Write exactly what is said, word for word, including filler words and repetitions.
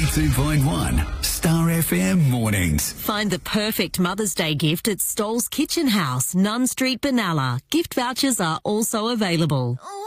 ninety-two point one Star F M Mornings. Find the perfect Mother's Day gift at Stoll's Kitchen House, Nunn Street, Benalla. Gift vouchers are also available.